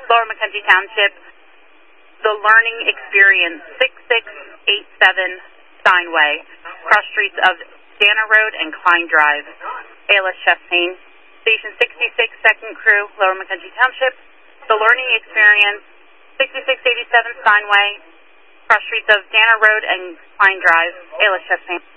Lower Mackenzie Township, The Learning Experience, 6687 Steinway, cross streets of Dana Road and Klein Drive, ALS Chastain. Station 66, second crew, Lower Mackenzie Township, The Learning Experience, 6687 Steinway, cross streets of Dana Road and Klein Drive, ALS Chastain.